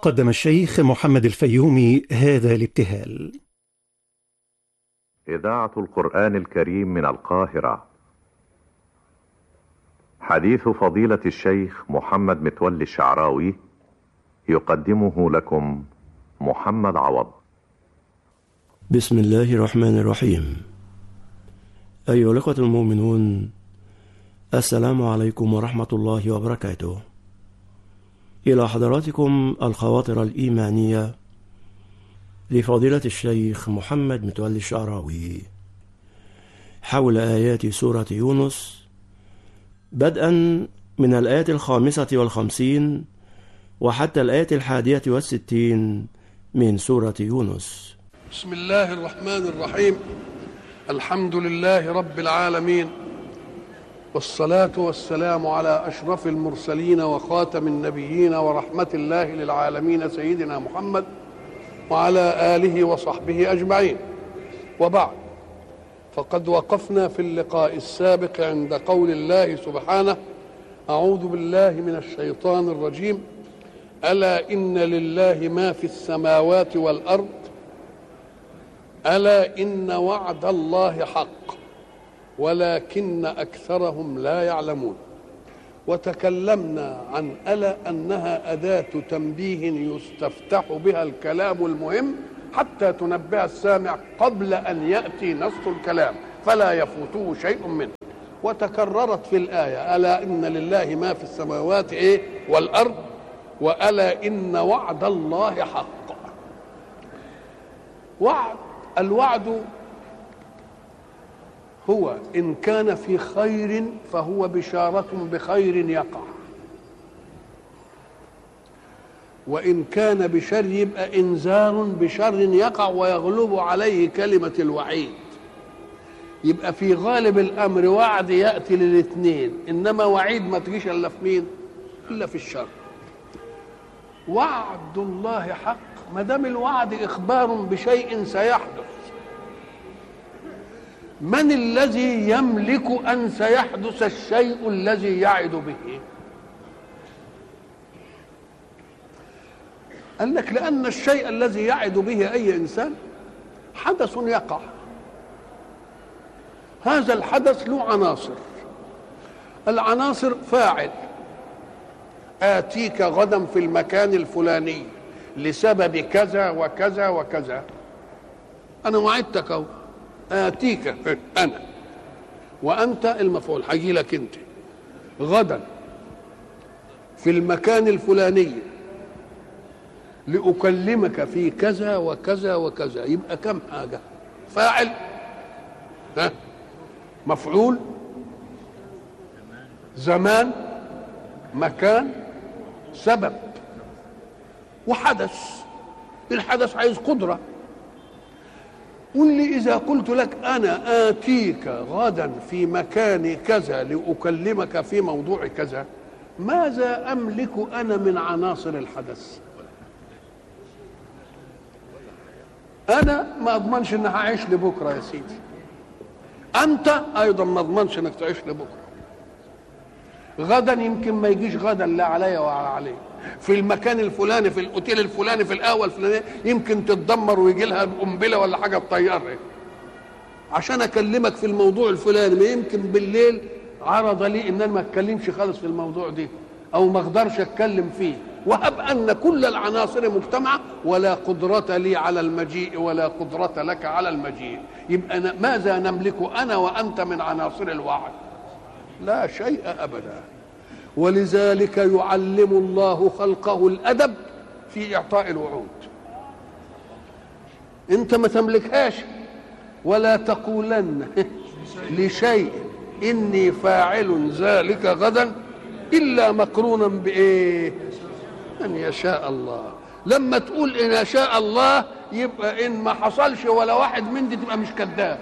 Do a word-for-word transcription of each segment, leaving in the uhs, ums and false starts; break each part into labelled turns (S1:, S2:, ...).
S1: قدم الشيخ محمد الفيومي هذا الابتهال.
S2: إذاعة القرآن الكريم من القاهرة. حديث فضيلة الشيخ محمد متولي الشعراوي يقدمه لكم محمد عوض.
S3: بسم الله الرحمن الرحيم. أيها الأخوة المؤمنون، السلام عليكم ورحمة الله وبركاته. إلى حضراتكم الخواطر الإيمانية لفضيلة الشيخ محمد متولي الشعراوي حول آيات سورة يونس، بدءا من الآية الخامسة والخمسين وحتى الآية الحادية والستين من سورة يونس.
S4: بسم الله الرحمن الرحيم. الحمد لله رب العالمين، والصلاة والسلام على أشرف المرسلين وخاتم النبيين ورحمة الله للعالمين سيدنا محمد وعلى آله وصحبه أجمعين. وبعد، فقد وقفنا في اللقاء السابق عند قول الله سبحانه: أعوذ بالله من الشيطان الرجيم، ألا إن لله ما في السماوات والأرض، ألا إن وعد الله حق ولكن أكثرهم لا يعلمون. وتكلمنا عن ألا أنها أداة تنبيه يستفتح بها الكلام المهم حتى تنبه السامع قبل أن يأتي نص الكلام فلا يفوته شيء منه. وتكررت في الآية: ألا إن لله ما في السماوات إيه والأرض، وألا إن وعد الله حق. وعد، الوعد هو إن كان في خير فهو بشارة بخير يقع، وإن كان بشر يبقى إنذار بشر يقع ويغلب عليه كلمة الوعيد. يبقى في غالب الأمر وعد يأتي للاثنين، إنما وعيد ما تجيش إلا في مين؟ إلا في الشر. وعد الله حق، ما دام الوعد إخبار بشيء سيحدث، من الذي يملك أن سيحدث الشيء الذي يعد به؟ قال لك: لأن الشيء الذي يعد به أي إنسان حدث يقع. هذا الحدث له عناصر. العناصر: فاعل، آتيك غدا في المكان الفلاني لسبب كذا وكذا وكذا. أنا وعدتك أهو، آتيك أنا، وأنت المفعول، هيجي لك أنت غدا في المكان الفلاني لأكلمك في كذا وكذا وكذا. يبقى كم حاجة؟ فاعل، ها، مفعول، زمان، مكان، سبب، وحدث. الحدث عايز قدرة. قل لي: إذا قلت لك أنا آتيك غدا في مكان كذا لأكلمك في موضوع كذا، ماذا أملك أنا من عناصر الحدث؟ أنا ما أضمنش إن هعيش لبكرة يا سيدي، أنت أيضا ما أضمنش إنك تعيش لبكرة. غدا يمكن ما يجيش غدا لا عليا ولا عليك. في المكان الفلاني، في الاوتيل الفلاني، في القهوه الفلانيه، يمكن تتدمر ويجي لها قنبله ولا حاجه تطيرها. عشان اكلمك في الموضوع الفلاني، ما يمكن بالليل عرض لي ان انا ما اتكلمش خالص في الموضوع ده، او ما اقدرش اتكلم فيه، وهب ان كل العناصر مجتمعه ولا قدره لي على المجيء ولا قدره لك على المجيء. يبقى ماذا نملك انا وانت من عناصر الوعد؟ لا شيء ابدا. ولذلك يعلم الله خلقه الادب في اعطاء الوعود. انت ما تملكهاش. ولا تقولن لشيء اني فاعل ذلك غدا الا مقرونا بايه؟ ان يشاء الله. لما تقول ان يشاء الله يبقى ان ما حصلش ولا واحد من دي تبقى مش كذاب.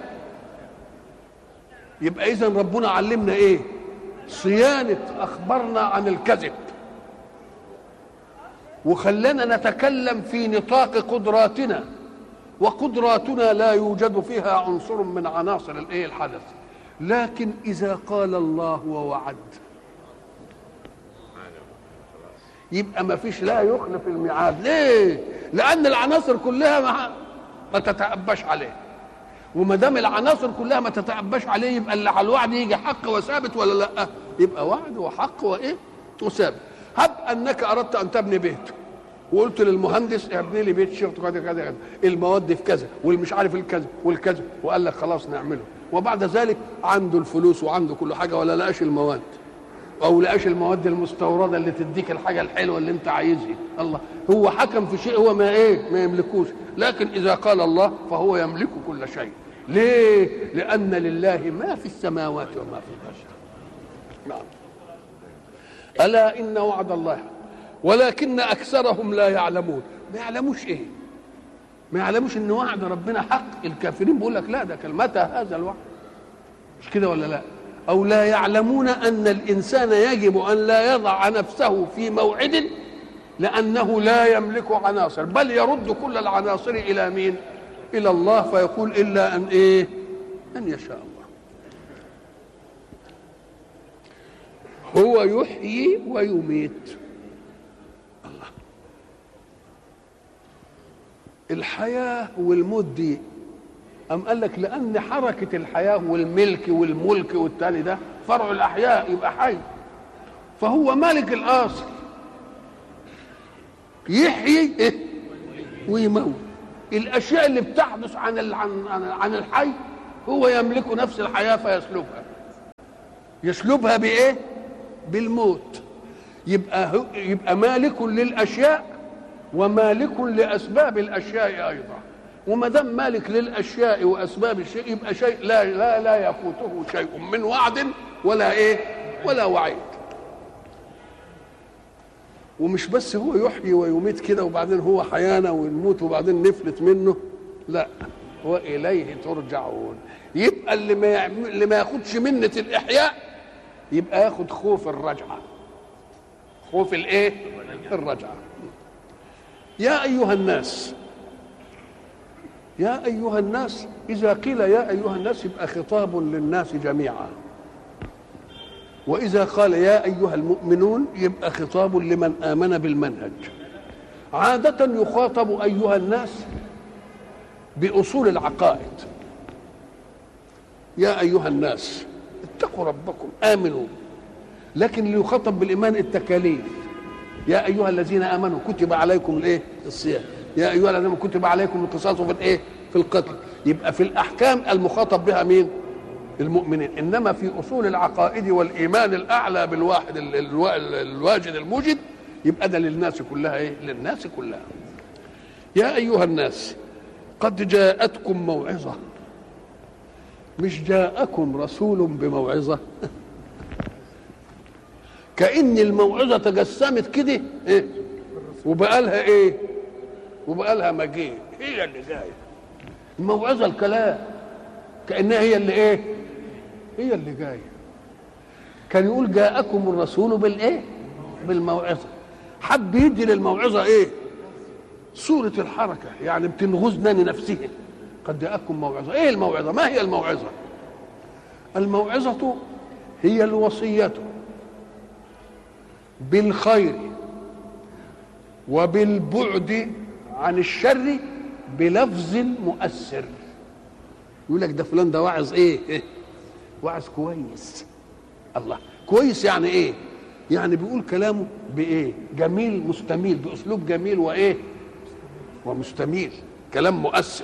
S4: يبقى اذا ربنا علمنا ايه؟ صيانة أخبارنا عن الكذب، وخلنا نتكلم في نطاق قدراتنا، وقدراتنا لا يوجد فيها عنصر من عناصر الايه الحدث. لكن إذا قال الله ووعد يبقى ما فيش لا يخلف الميعاد. ليه؟ لان العناصر كلها ما, ما تتأباش عليه، وما دام العناصر كلها ما تتأباش عليه يبقى اللي على الوعد يجي حق وثابت ولا لا؟ يبقى وعد وحق وايه وثابت. هب انك اردت ان تبني بيت وقلت للمهندس ابني لي بيت شرط كذا كذا كذا، المواد في كذا والمش عارف الكذا والكذا، وقال لك خلاص نعمله، وبعد ذلك عنده الفلوس وعنده كل حاجه ولا لقاش المواد، او لقاش المواد المستورده اللي تديك الحاجه الحلوه اللي انت عايزها. الله هو حكم في شيء هو ما ايه ما يملكوش، لكن اذا قال الله فهو يملك كل شيء. ليه؟ لان لله ما في السماوات وما في الارض. نعم. الا ان وعد الله ولكن اكثرهم لا يعلمون. ما يعلموش ايه؟ ما يعلموش ان وعد ربنا حق. الكافرين بيقول لك لا ده متى هذا الوعد، مش كده ولا لا؟ او لا يعلمون ان الانسان يجب ان لا يضع نفسه في موعد لانه لا يملك عناصر، بل يرد كل العناصر الى مين؟ الى الله، فيقول الا ان ايه؟ ان يشاء الله. هو يحيي ويميت. الله. الحياة والموت دي أم قال لك لأن حركة الحياة والملك والملك والتالي ده فرع الأحياء، يبقى حي، فهو مالك الأصل، يحيي إيه؟ ويموت. الأشياء اللي بتحدث عن عن عن الحي هو يملك نفس الحياة فيسلبها. يسلبها بإيه؟ بالموت. يبقى يبقى مالك للاشياء ومالك لاسباب الاشياء ايضا. وما دام مالك للاشياء واسباب الشيء يبقى شيء لا لا لا يفوته شيء من وعد ولا ايه ولا وعيد. ومش بس هو يحيي ويميت كده وبعدين هو حيانا ونموت وبعدين نفلت منه، لا، واليه ترجعون. يبقى اللي ما اللي ما ياخدش منة الاحياء يبقى ياخد خوف الرجعه. خوف الايه؟ الرجعه. يا ايها الناس، يا ايها الناس، اذا قيل يا ايها الناس يبقى خطاب للناس جميعا، واذا قال يا ايها المؤمنون يبقى خطاب لمن امن بالمنهج. عاده يخاطب ايها الناس باصول العقائد. يا ايها الناس اتقوا ربكم امنوا. لكن اللي يخاطب بالايمان التكاليف. يا ايها الذين امنوا كتب عليكم الايه؟ الصيام. يا ايها الذين كتب عليكم القصاص في الايه؟ في القتل. يبقى في الاحكام المخاطب بها مين؟ المؤمنين. انما في اصول العقائد والايمان الاعلى بالواحد الواجد الموجد يبقى ده للناس كلها ايه؟ للناس كلها. يا ايها الناس قد جاءتكم موعظه. مش جاءكم رسول بموعظه. كأن الموعظه تجسمت كده ايه؟ وبقى لها ايه؟ وبقى لها مجيء. هي اللي جايه. الموعظه الكلام كأنها هي اللي ايه؟ هي اللي جايه. كان يقول جاءكم الرسول بالايه؟ بالموعظه. حب يدي للموعظه ايه؟ صوره الحركه، يعني بتنغزنا لنفسه. قد جاءكم موعظه. ايه الموعظه؟ ما هي الموعظه؟ الموعظه هي الوصيه بالخير وبالبعد عن الشر بلفظ مؤثر. يقول لك ده فلان ده واعظ ايه؟ إيه؟ واعظ كويس. الله، كويس يعني ايه؟ يعني بيقول كلامه بايه؟ جميل مستميل، باسلوب جميل وايه؟ ومستميل، كلام مؤثر.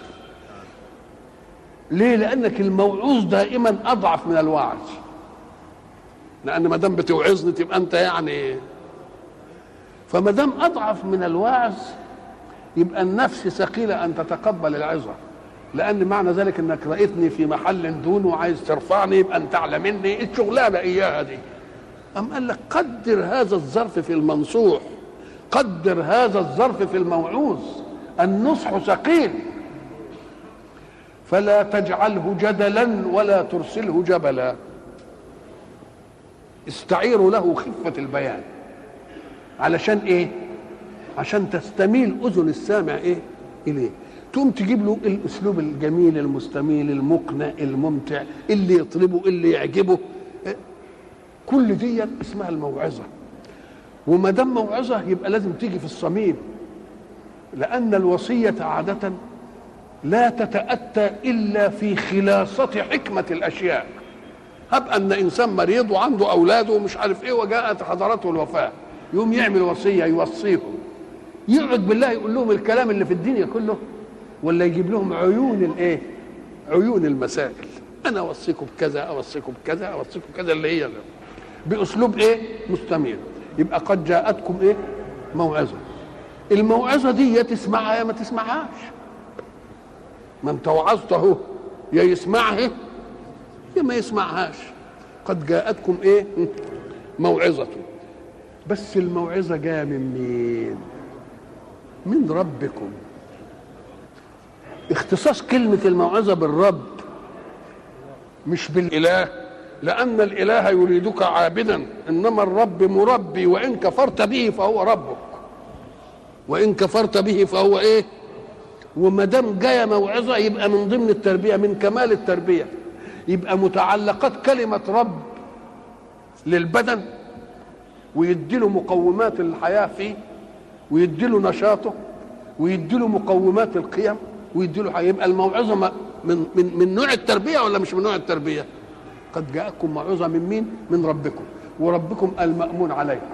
S4: ليه؟ لانك الموعوظ دائما اضعف من الواعظ. لان ما دام بتوعظني تبقى انت يعني، فما دام اضعف من الواعظ يبقى النفس ثقيله ان تتقبل العظه. لان معنى ذلك انك رايتني في محل دون وعايز ترفعني يبقى انت اعلى مني. الشغلانه اياها دي. ام قال لك قدر هذا الظرف في المنصوح، قدر هذا الظرف في الموعوظ. النصح ثقيل، فلا تجعله جدلا ولا ترسله جبلا. استعيروا له خفة البيان. علشان ايه؟ عشان تستميل اذن السامع ايه؟ اليه. تقوم تجيب له الاسلوب الجميل المستميل المقنع الممتع اللي يطلبه اللي يعجبه. كل دي اسمها الموعظة. وما دام موعظه يبقى لازم تيجي في الصميم، لان الوصيه عاده لا تتاتى الا في خلاصه حكمه الاشياء. هب ان انسان مريض وعنده اولاده ومش عارف ايه وجاءت حضرته الوفاه، يقوم يعمل وصيه يوصيهم، يقعد بالله يقول لهم الكلام اللي في الدنيا كله، ولا يجيب لهم عيون الايه؟ عيون المسائل. انا اوصيكم بكذا، اوصيكم بكذا، اوصيكم بكذا، اللي هي باسلوب ايه؟ مستمر. يبقى قد جاءتكم ايه؟ موعظه. الموعظه دي يا تسمعها يا ما تسمعهاش. ما انت وعظت اهو، يا يسمعها يا ما يسمعهاش. قد جاءتكم ايه؟ موعظه. بس الموعظه جايه من مين؟ من ربكم. اختصاص كلمه الموعظه بالرب مش بالاله، لان الاله يريدك عابدا، انما الرب مربي، وان كفرت به فهو ربك، وان كفرت به فهو ايه؟ وما دام جايه موعظه يبقى من ضمن التربيه، من كمال التربيه، يبقى متعلقات كلمه رب للبدن، ويديله مقومات الحياه فيه، ويديله نشاطه، ويديله مقومات القيم، ويديله حاجة. يبقى الموعظه من من من نوع التربيه ولا مش من نوع التربيه؟ قد جاءكم موعظه من مين؟ من ربكم. وربكم المأمون عليكم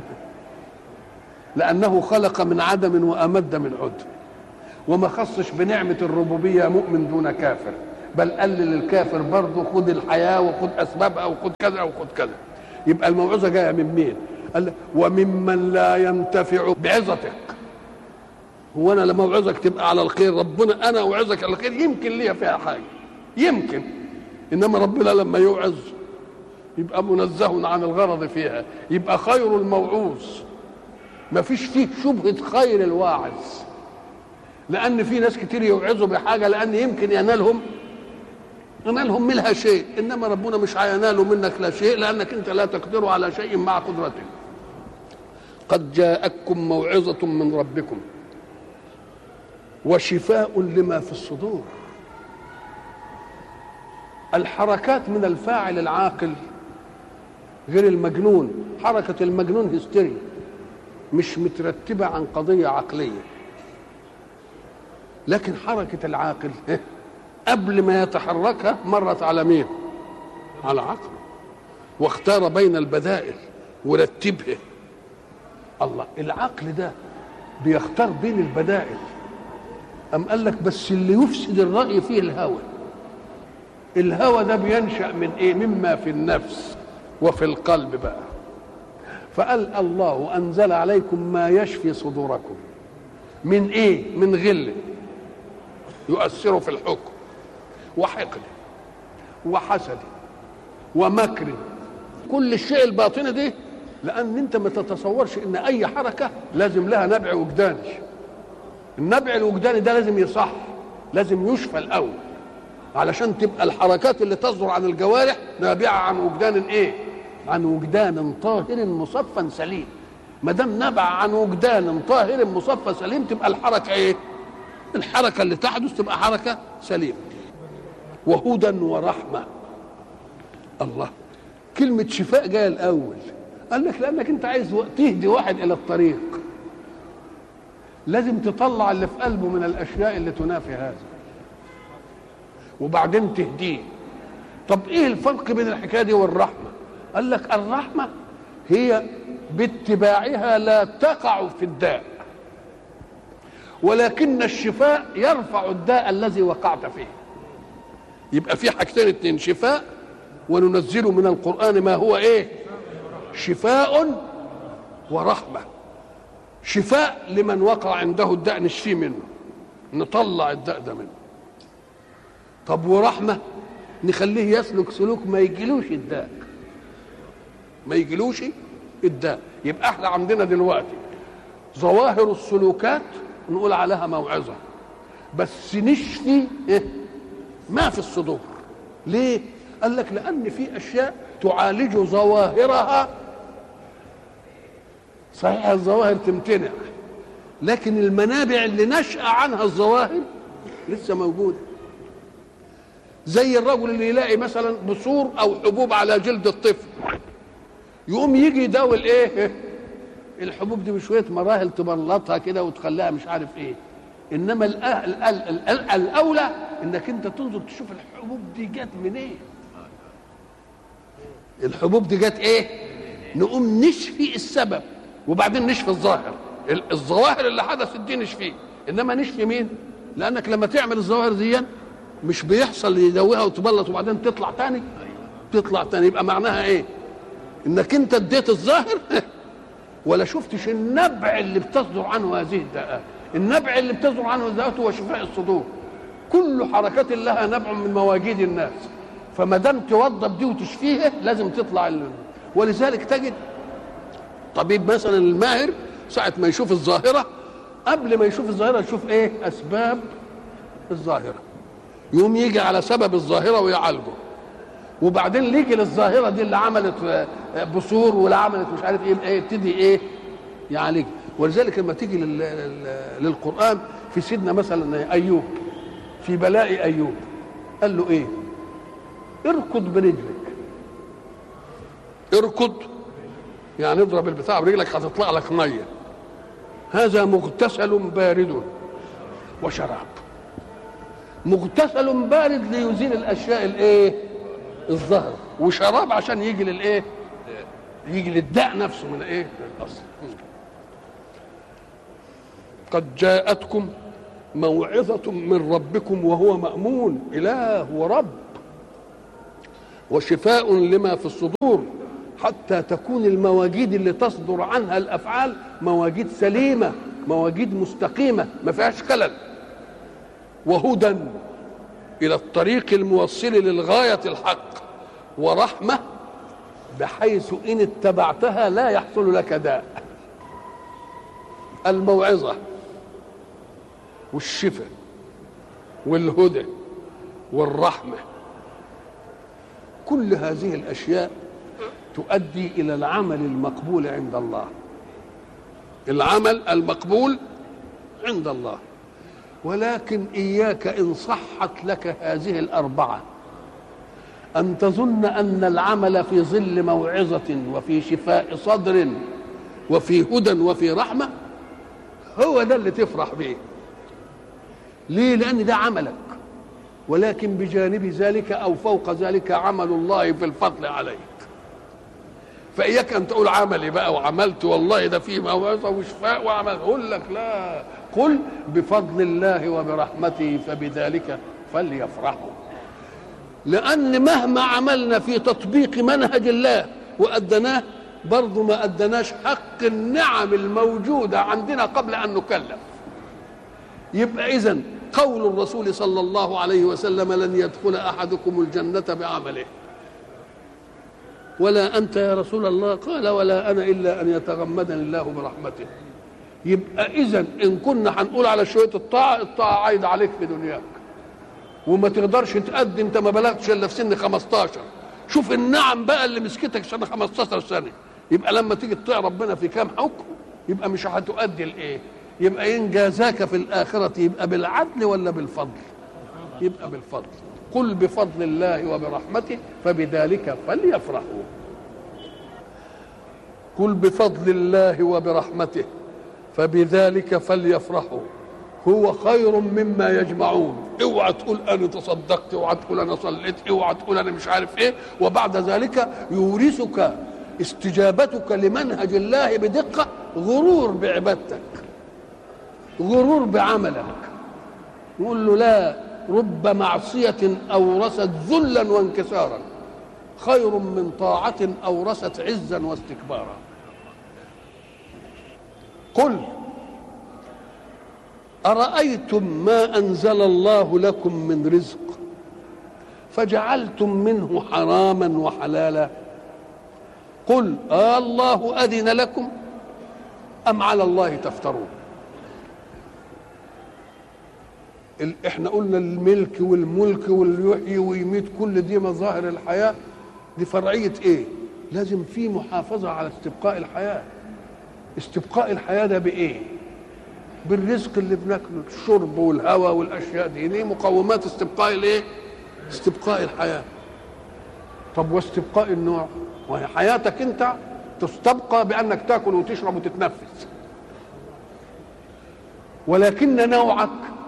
S4: لأنه خلق من عدم وأمد من عدم، وما خصش بنعمة الربوبية مؤمن دون كافر، بل قال للكافر برضه خد الحياة وخد أسبابها وخد كذا وخد كذا. يبقى الموعظة جاية من مين؟ قال وممن لا ينتفع بعظتك. هو أنا لما أوعظك تبقى على الخير؟ ربنا أنا أوعظك على الخير يمكن ليا فيها حاجة، يمكن، إنما ربنا لما يوعظ يبقى منزه عن الغرض فيها، يبقى خير الموعوظ، ما فيش فيه شبهة خير الواعظ. لأن في ناس كتير يوعظوا بحاجة لأن يمكن ينالهم ينالهم منها شيء، إنما ربنا مش هيناله منك لا شيء، لأنك أنت لا تقدر على شيء مع قدرته. قد جاءتكم موعظة من ربكم وشفاء لما في الصدور. الحركات من الفاعل العاقل غير المجنون. حركة المجنون هستيري، مش مترتبة عن قضية عقلية، لكن حركة العاقل قبل ما يتحركها مرت على مين؟ على عقله، واختار بين البدائل ورتبها. الله، العقل ده بيختار بين البدائل. أم قال لك بس اللي يفسد الرأي فيه الهوى. الهوى ده بينشأ من ايه؟ مما في النفس وفي القلب بقى. فقال الله أنزل عليكم ما يشفي صدوركم من ايه؟ من غل يؤثر في الحكم، وحقد، وحسد، ومكر، كل الشيء الباطني دي. لأن انت ما تتصورش ان اي حركة لازم لها نبع وجداني. النبع الوجداني ده لازم يصح، لازم يشفى الأول، علشان تبقى الحركات اللي تصدر عن الجوارح نابعة عن وجدان ايه؟ عن وجدان طاهر مصفى سليم. ما دام نبع عن وجدان طاهر مصفى سليم تبقى الحركة ايه؟ الحركة اللي تحدث تبقى حركة سليمة. وهدى ورحمة. الله، كلمة شفاء جاية الأول. قال لك لأنك أنت عايز تهدي واحد إلى الطريق، لازم تطلع اللي في قلبه من الأشياء اللي تنافي هذا، وبعدين تهديه. طب إيه الفرق بين الحكاية دي والرحمة؟ قال لك الرحمة هي باتباعها لا تقع في الداء، ولكن الشفاء يرفع الداء الذي وقعت فيه. يبقى في حاجتين اتنين، شفاء وننزل من القرآن ما هو ايه؟ شفاء ورحمة. شفاء لمن وقع عنده الداء نشفيه منه، نطلع الداء ده منه. طب ورحمة نخليه يسلك سلوك ما يجيلوش الداء، ما يجيلوش الداء. يبقى احنا عندنا دلوقتي ظواهر السلوكات نقول عليها موعظة، بس نشفي إيه؟ ما في الصدور. ليه؟ قال لك لأن في أشياء تعالج ظواهرها، صحيح الظواهر تمتنع، لكن المنابع اللي نشأ عنها الظواهر لسه موجودة. زي الرجل اللي يلاقي مثلا بثور أو حبوب على جلد الطفل، يقوم يجي يداوي الايه؟ الحبوب دي بشويه مراحل تبلطها كده وتخليها مش عارف ايه. انما الاولى انك انت تنظر تشوف الحبوب دي جت منين. إيه؟ الحبوب دي جت ايه؟ نقوم نشفي السبب وبعدين نشفي الظاهر. الظواهر اللي حدثت دي نشفيه، انما نشفي مين؟ لانك لما تعمل الظواهر دي مش بيحصل يدويها وتبلط وبعدين تطلع تاني، تطلع تاني. يبقى معناها ايه؟ انك انت اديت الظاهر ولا شفتش النبع اللي بتصدر عنه هذه الدقات. النبع اللي بتصدر عنه الدقات هو شفاء الصدور. كل حركات لها نبع من مواجيد الناس، فما دام توضب دي وتشفيها لازم تطلع ال... ولذلك تجد طبيب مثلا الماهر ساعة ما يشوف الظاهرة، قبل ما يشوف الظاهرة يشوف ايه؟ اسباب الظاهرة، يوم يجي على سبب الظاهرة ويعالجه، وبعدين يجي للظاهرة دي اللي عملت بثور ولا عملت مش عارف ايه يبتدي ايه؟ يعالجها. ولذلك لما تيجي لل... للقرآن في سيدنا مثلا ايوب، في بلاء ايوب قال له ايه؟ اركض برجلك. اركض يعني اضرب البتاع برجلك هتطلع لك ميه. هذا مغتسل بارد وشراب. مغتسل بارد ليزيل الاشياء الايه؟ الظهر، وشراب عشان يجي للايه؟ يجي للداء نفسه من ايه؟ الاصل. قد جاءتكم موعظة من ربكم وهو مأمون، إله ورب، وشفاء لما في الصدور، حتى تكون المواجيد اللي تصدر عنها الأفعال مواجيد سليمة، مواجيد مستقيمة ما فيهاش خلل، وهدى إلى الطريق الموصل للغاية الحق، ورحمة بحيث إن اتبعتها لا يحصل لك داء. الموعظة والشفاء والهدى والرحمة، كل هذه الأشياء تؤدي إلى العمل المقبول عند الله. العمل المقبول عند الله. ولكن إياك إن صحت لك هذه الأربعة أن تظن أن العمل في ظل موعظة وفي شفاء صدر وفي هدى وفي رحمة هو ده اللي تفرح به. ليه؟ لأن ده عملك، ولكن بجانب ذلك أو فوق ذلك عمل الله في الفضل عليك. فإياك أن تقول عملي بقى وعملت والله ده فيه موعظة وشفاء وعمل. أقول لك لا، قل بفضل الله وبرحمته فبذلك فليفرحوا. لأن مهما عملنا في تطبيق منهج الله وأدناه برضو ما أدناش حق النعم الموجودة عندنا قبل أن نكلف. يبقى إذن قول الرسول صلى الله عليه وسلم لن يدخل أحدكم الجنة بعمله. ولا أنت يا رسول الله؟ قال ولا أنا إلا أن يتغمدني الله برحمته. يبقى إذن إن كنا هنقول على شوية الطاعة، الطاعة عايدة عليك في دنياك وما تقدرش تأدي، انت ما بلغتش الا في سن خمستاشر. شوف النعم بقى اللي مسكتك سنه خمستاشر سنه، يبقى لما تيجي تطيع ربنا في كام حكم يبقى مش هتؤدي الايه؟ يبقى ان جازاك في الاخره يبقى بالعدل ولا بالفضل؟ يبقى بالفضل. قل بفضل الله وبرحمته فبذلك فليفرحوا. قل بفضل الله وبرحمته فبذلك فليفرحوا هو خير مما يجمعون. اوعى تقول انا تصدقت، اوعى تقول انا صليت، اوعى تقول انا مش عارف ايه، وبعد ذلك يورثك استجابتك لمنهج الله بدقه غرور بعبادتك، غرور بعملك. يقول له لا، رب معصيه اورثت ذلا وانكسارا خير من طاعه اورثت عزا واستكبارا. قل أرأيتم ما أنزل الله لكم من رزق فجعلتم منه حراما وحلالا قل آه الله أذن لكم أم على الله تفترون. احنا قلنا الملك والملك واللي يحيي ويميت كل دي مظاهر الحياة، دي فرعية ايه؟ لازم في محافظة على استبقاء الحياة. استبقاء الحياة ده بإيه؟ بالرزق اللي بناكله، الشرب والهواء والاشياء دي، دي مقومات استبقاء الايه؟ استبقاء الحياه. طب واستبقاء النوع؟ وهي حياتك انت تستبقى بانك تاكل وتشرب وتتنفس، ولكن نوعك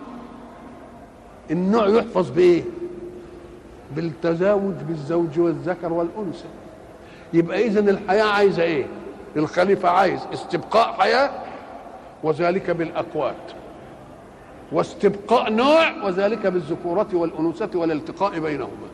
S4: النوع يحفظ بايه؟ بالتزاوج بالزوج والذكر والانثى. يبقى اذن الحياه عايزه ايه؟ الخليفه عايز استبقاء حياه وذلك بالاقوات، واستبقاء نوع وذلك بالذكوره والانوثه والالتقاء بينهما.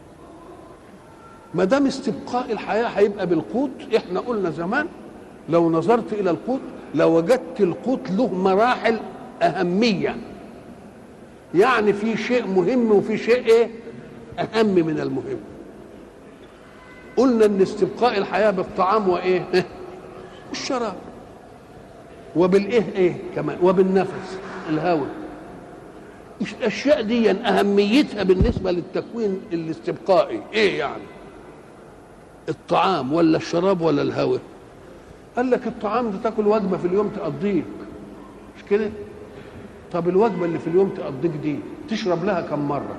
S4: ما دام استبقاء الحياه هيبقى بالقوت، احنا قلنا زمان لو نظرت الى القوت لوجدت القوت له مراحل اهميه، يعني في شيء مهم وفي شيء ايه؟ اهم من المهم. قلنا ان استبقاء الحياه بالطعام وايه؟ الشراب، وبالايه ايه كمان؟ وبالنفس الهواء. الاشياء دي اهميتها بالنسبه للتكوين الاستبقائي ايه يعني؟ الطعام ولا الشراب ولا الهواء؟ قال لك الطعام ده تاكل وجبه في اليوم تقضيك، مش كده؟ طب الوجبه اللي في اليوم تقضيك دي تشرب لها كم مره؟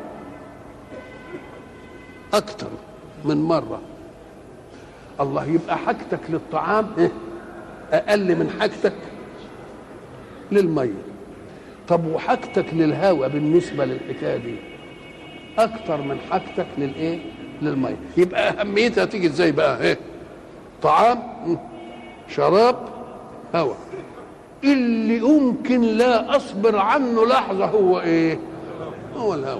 S4: اكتر من مره. الله، يبقى حاجتك للطعام اقل من حاجتك للميه. طب وحاجتك للهواء بالنسبه للحكايه دي اكتر من حاجتك للايه؟ للميه. يبقى اهميتها تيجي ازاي بقى؟ ايه؟ طعام، شراب، هواء. اللي يمكن لا اصبر عنه لحظه هو ايه؟ هو الهواء.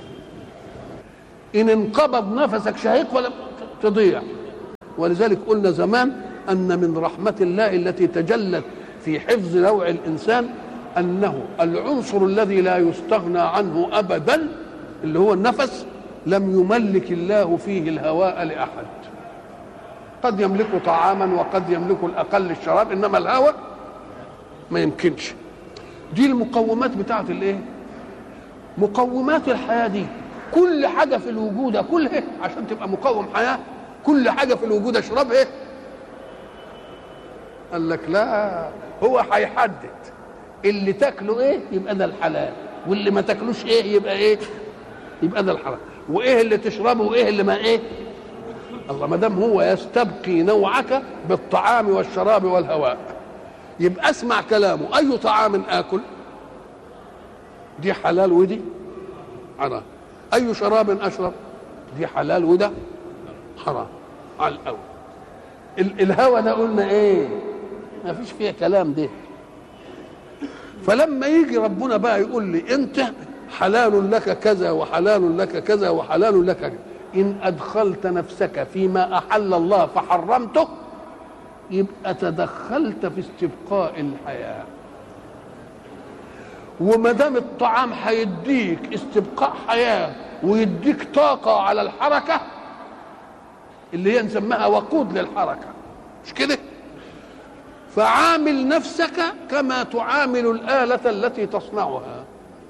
S4: ان انقبض نفسك شهيق ولا تضيع. ولذلك قلنا زمان ان من رحمه الله التي تجلت في حفظ نوع الانسان انه العنصر الذي لا يستغنى عنه ابدا اللي هو النفس لم يملك الله فيه الهواء لاحد. قد يملك طعاما وقد يملك الاقل الشراب، انما الهواء ما يمكنش. دي المقومات بتاعت الايه؟ مقومات الحياه دي. كل حاجه في الوجود كلها عشان تبقى مقوم حياه، كل حاجه في الوجود اشربها. قال لك لا، هو هيحدد اللي تاكله ايه يبقى ده الحلال، واللي ما تاكلوش ايه يبقى ايه؟ يبقى ده الحرام. وايه اللي تشربه وايه اللي ما ايه؟ الله، ما دام هو يستبقي نوعك بالطعام والشراب والهواء، يبقى اسمع كلامه. اي طعام اكل دي حلال ودي حرام، اي شراب اشرب دي حلال وده حرام على الاول. الهوى ده قلنا ايه؟ ما فيش فيها كلام ده. فلما يجي ربنا بقى يقول لي انت حلال لك كذا وحلال لك كذا وحلال لك كذا، ان ادخلت نفسك فيما احل الله فحرمته يبقى تدخلت في استبقاء الحياه. وما دام الطعام هيديك استبقاء حياه ويديك طاقه على الحركه اللي هي نسميها وقود للحركه، مش كده؟ فعامل نفسك كما تعامل الآلة التي تصنعها.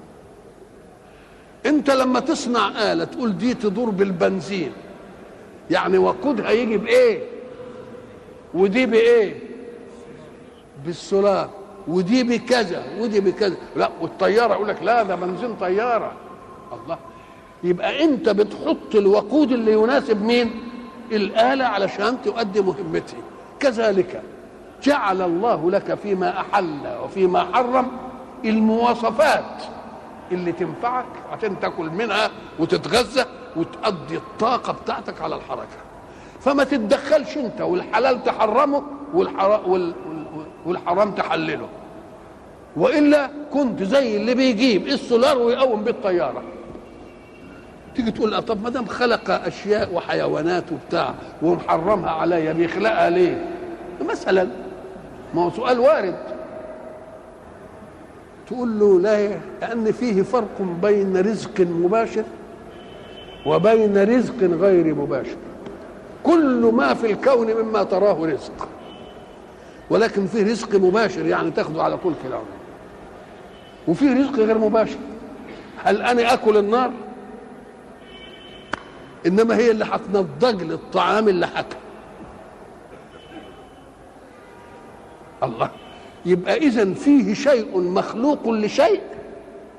S4: انت لما تصنع آلة تقول دي تدور بالبنزين، يعني وقودها يجي بايه؟ ودي بايه؟ بالسولار، ودي بكذا ودي بكذا. لا، والطيارة يقول لك لا ده بنزين طيارة. الله، يبقى انت بتحط الوقود اللي يناسب مين؟ الآلة علشان تؤدي مهمتها. كذلك جعل الله لك فيما أحل وفيما حرم المواصفات اللي تنفعك عشان تاكل منها وتتغذى وتقضي الطاقة بتاعتك على الحركة. فما تتدخلش انت والحلال تحرمه والحرام تحلله، وإلا كنت زي اللي بيجيب السولار ويقوم بالطيارة. تيجي تقول طب ما دام خلق أشياء وحيوانات وبتاع ومحرمها عليا بيخلقها ليه؟ مثلا ما هو سؤال وارد. تقول له لا، لأن فيه فرق بين رزق مباشر وبين رزق غير مباشر. كل ما في الكون مما تراه رزق، ولكن فيه رزق مباشر يعني تاخده على طول كده، وفيه رزق غير مباشر. هل أنا أكل النار؟ إنما هي اللي هتنضج لي الطعام اللي حكى. الله، يبقى إذن فيه شيء مخلوق لشيء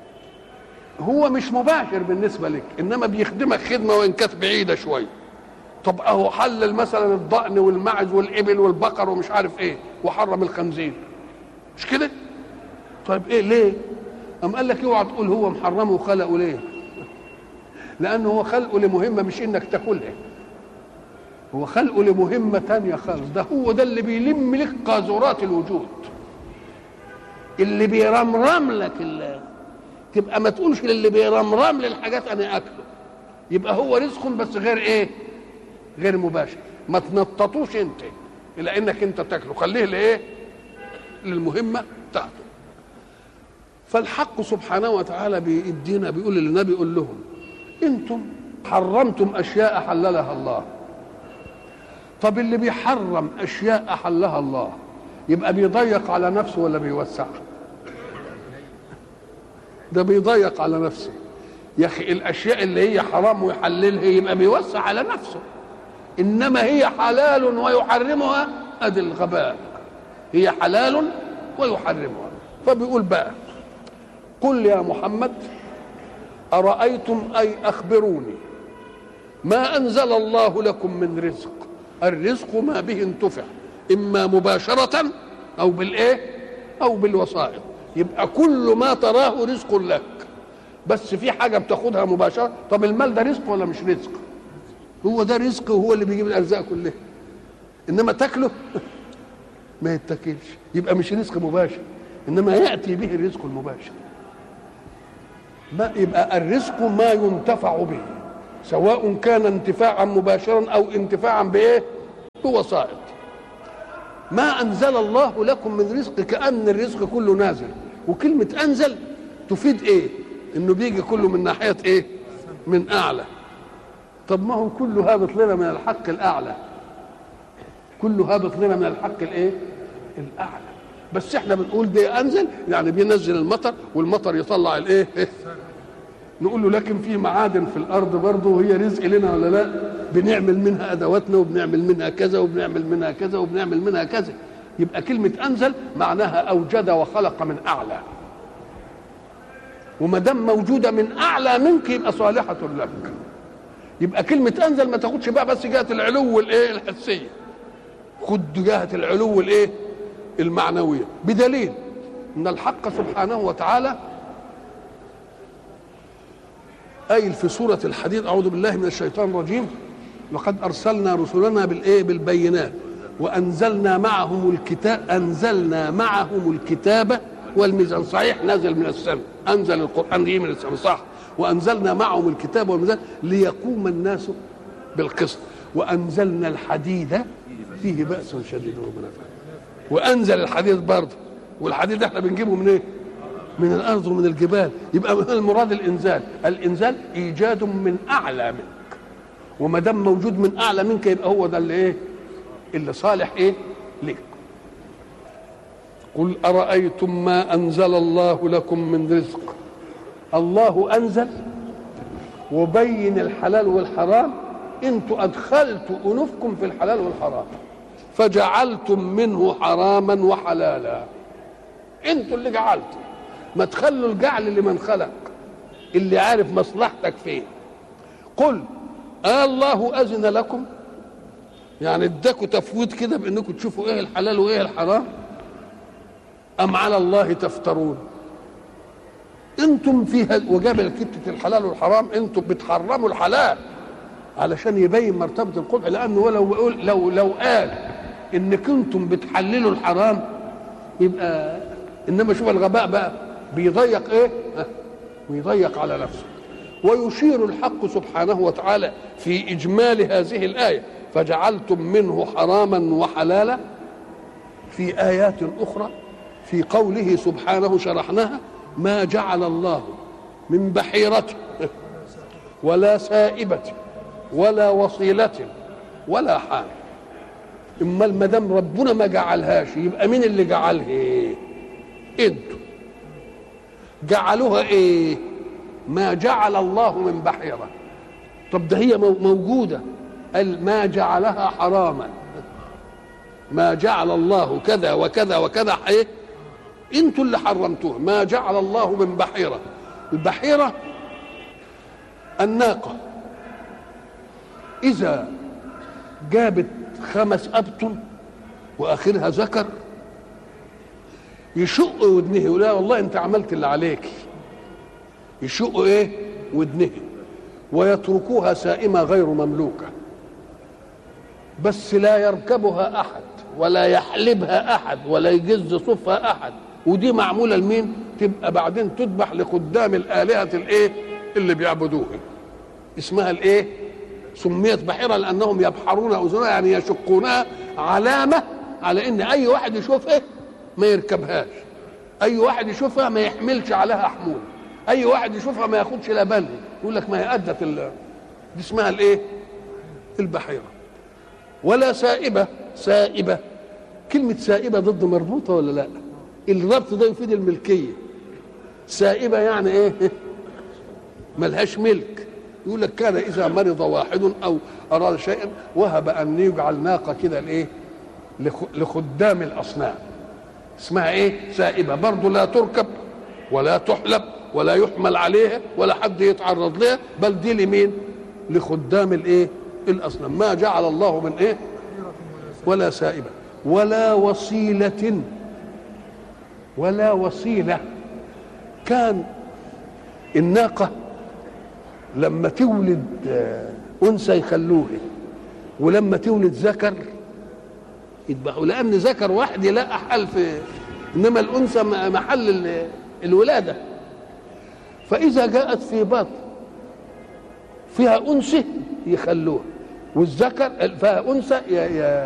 S4: هو مش مباشر بالنسبة لك، إنما بيخدمك خدمة وإن كانت بعيدة شوية. طب اهو حلل مثلا الضأن والمعز والإبل والبقر ومش عارف ايه وحرم الخنزير، مش كده؟ طيب ايه ليه؟ أم قال لك اوعى تقول هو محرمه وخلقه ليه؟ لأنه هو خلقه لمهمة مش إنك تاكلها، هو خلقه لمهمة تانية خالص. ده هو ده اللي بيلم لك قاذورات الوجود، اللي بيرمرم لك اللي. تبقى ما تقولش للي بيرمرم للحاجات أنا أكله، يبقى هو رزق بس غير إيه؟ غير مباشر. ما تنططوش أنت إلى إنك أنت تاكله، خليه لإيه؟ للمهمة بتاعته. فالحق سبحانه وتعالى بيدينا، بيقول للنبي يقول لهم انتم حرمتم اشياء حللها الله. طب اللي بيحرم اشياء احلها الله يبقى بيضيق على نفسه ولا بيوسع؟ ده بيضيق على نفسه يا اخي. الاشياء اللي هي حرام ويحللها يبقى بيوسع على نفسه، انما هي حلال ويحرمها، ادي الغباء. هي حلال ويحرمها. فبيقول بقى قل يا محمد أرأيتم أي أخبروني ما أنزل الله لكم من رزق. الرزق ما به انتفع، إما مباشرة أو بالإيه أو بالوسائط. يبقى كل ما تراه رزق لك، بس في حاجة بتاخدها مباشرة. طب المال ده رزق ولا مش رزق؟ هو ده رزق، وهو اللي بيجيب الأرزاق كلها. إنما تاكله ما يتاكلش، يبقى مش رزق مباشر، إنما يأتي به الرزق المباشر. ما يبقى الرزق ما ينتفع به، سواء كان انتفاعا مباشرا او انتفاعا بايه؟ بوسائط. ما انزل الله لكم من رزق، كأن الرزق كله نازل. وكلمة انزل تفيد ايه؟ انه بيجي كله من ناحية ايه؟ من اعلى. طب ما هو كله هابط لنا من الحق الاعلى، كله هابط لنا من الحق الايه؟ الاعلى. بس احنا بنقول ده انزل يعني بينزل المطر، والمطر يطلع الايه؟ نقول له لكن في معادن في الارض برضه وهي رزق لنا ولا لا؟ بنعمل منها ادواتنا وبنعمل منها كذا وبنعمل منها كذا وبنعمل منها كذا. يبقى كلمه انزل معناها اوجد وخلق من اعلى، وما دام موجوده من اعلى منك يبقى صالحه لك. يبقى كلمه انزل ما تاخدش بقى بس جهه العلو الايه الحسيه، خد جهه العلو الايه المعنويه، بدليل ان الحق سبحانه وتعالى قايل في سوره الحديد: اعوذ بالله من الشيطان الرجيم، لقد ارسلنا رسلنا بالايه بالبينات وانزلنا معهم الكتاب انزلنا معهم الكتاب والميزان. صحيح نزل من السماء، انزل القران دي من السماء صح، وانزلنا معهم الكتاب والميزان ليقوم الناس بالقسط، وانزلنا الحديد فيه باس شديد ومنافع. وانزل الحديد برضه، والحديد احنا بنجيبه من ايه؟ من الارض ومن الجبال. يبقى المراد الانزال، الانزال ايجاد من اعلى منك، وما دام موجود من اعلى منك يبقى هو ده اللي ايه؟ اللي صالح ايه؟ لك. قل ارايتم ما انزل الله لكم من رزق. الله انزل وبين الحلال والحرام، انتوا ادخلتوا انوفكم في الحلال والحرام فجعلتم منه حراما وحلالا. انتوا اللي جعلتوا، ما تخلوا الجعل لمن خلق، اللي عارف مصلحتك فين. قل آه الله أذن لكم، يعني اداكوا تفويض كده بانكم تشوفوا ايه الحلال وايه الحرام، ام على الله تفترون؟ انتم فيها. وجاب الكتة الحلال والحرام، انتم بتحرموا الحلال علشان يبين مرتبة القبح، لانه لو لو لو قال ان كنتم بتحللوا الحرام يبقى. انما شوف الغباء بقى، بيضيق ايه؟ ويضيق على نفسه. ويشير الحق سبحانه وتعالى في اجمال هذه الايه: فجعلتم منه حراما وحلالا، في ايات اخرى في قوله سبحانه شرحناها: ما جعل الله من بحيرة ولا سائبة ولا وصيلة ولا حام. اما المدام ربنا ما جعلهاش يبقى مين اللي جعلها؟ ايه؟ انتوا جعلوها ايه؟ ما جعل الله من بحيرة. طب ده هي موجودة، قال ما جعلها حراما، ما جعل الله كذا وكذا وكذا، ايه؟ انتوا اللي حرمتوها. ما جعل الله من بحيرة. البحيرة الناقة إذا جابت خمس أبطن وآخرها ذكر، يشق ودنه يقول لا والله أنت عملت اللي عليك، يشق إيه ودنه، ويتركوها سائمة غير مملوكة، بس لا يركبها أحد ولا يحلبها أحد ولا يجز صفها أحد، ودي معمولة لمين؟ تبقى بعدين تذبح لقدام الآلهة الإيه اللي بيعبدوها، اسمها الإيه؟ سميت بحيرة لأنهم يبحرون أذنها، يعني يشقونها علامة على إن أي واحد يشوفها ما يركبهاش، أي واحد يشوفها ما يحملش عليها حمول، أي واحد يشوفها ما ياخدش لا باله، يقول لك ما هي أدت ال... دي اسمها الإيه؟ البحيرة. ولا سائبة، سائبة كلمة سائبة ضد مربوطة ولا لا؟ الربط ده يفيد الملكية. سائبة يعني إيه؟ ملهاش ملك. يقول لك كان إذا مرض واحد أو أراد شيئا وهب أن يجعل ناقة كده لإيه؟ لخدام الأصنام، اسمها إيه؟ سائبة، برضو لا تركب ولا تحلب ولا يحمل عليها ولا حد يتعرض لها، بل دي لمين؟ لخدام الإيه؟ الأصنام. ما جعل الله من إيه؟ ولا سائبة ولا وصيلة، ولا وصيلة. كان الناقة لما تولد أنثى يخلوها، ولما تولد ذكر يذبحوا، لأن ذكر واحد يلاقى حل في، إنما الأنثى محل الولادة. فإذا جاءت في بطن فيها أنثى يخلوها، والذكر فيها أنثى